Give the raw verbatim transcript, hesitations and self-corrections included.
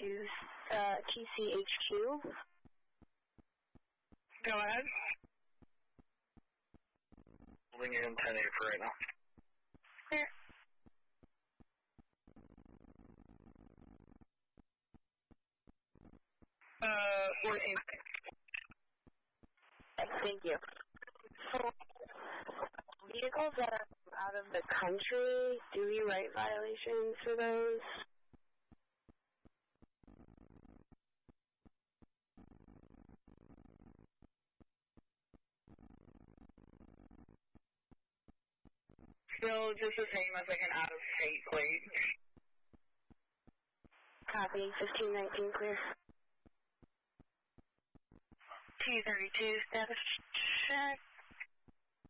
to uh, T C H Q. Go ahead. Holding your antenna for right now. Clear. Uh, fourteen. Thank you. So, vehicles that are out of the country, do we write violations for those? Still just the same as like an out-of-state plate. Copy. fifteen nineteen clear. T thirty-two status check.